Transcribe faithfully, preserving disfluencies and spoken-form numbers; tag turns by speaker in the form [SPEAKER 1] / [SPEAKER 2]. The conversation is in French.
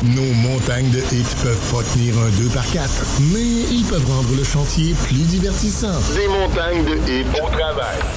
[SPEAKER 1] Nos montagnes de hits peuvent pas tenir un deux par quatre, mais ils peuvent rendre le chantier plus divertissant.
[SPEAKER 2] Des montagnes de hits au travail.